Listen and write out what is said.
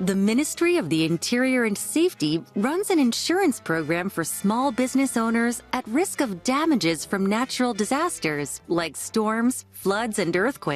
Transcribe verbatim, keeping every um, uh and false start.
The Ministry of the Interior and Safety runs an insurance program for small business owners at risk of damages from natural disasters like storms, floods, and earthquakes.